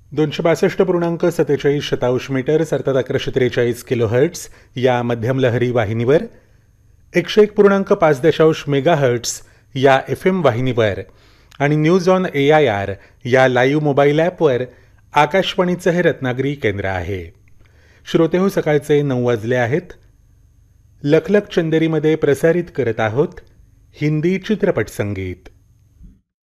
262.47 metres अर्थात 1143 kilohertz या मध्यम लहरी वाहिनीवर, 101.5 मेगाहर्ट्ज या FM वाहिनीवर आणि न्यूज ऑन AIR या लाईव्ह मोबाईल ॲपवर आकाशवाणीचं हे रत्नागिरी केंद्र आहे. श्रोते हो, सकाळचे 9 वाजले आहेत. लखलख चंदेरीमध्ये प्रसारित करत आहोत हिंदी चित्रपट संगीत.